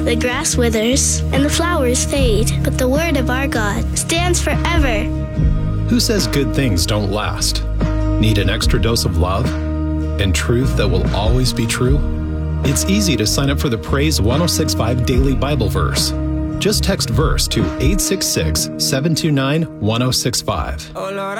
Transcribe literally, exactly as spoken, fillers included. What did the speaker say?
The grass withers and the flowers fade, but the word of our God stands forever. Who says good things don't last? Need an extra dose of love and truth that will always be true? It's easy to sign up for the Praise one oh six point five Daily Bible Verse. Just text verse to eight six six, seven two nine, one oh six five. Oh Lord,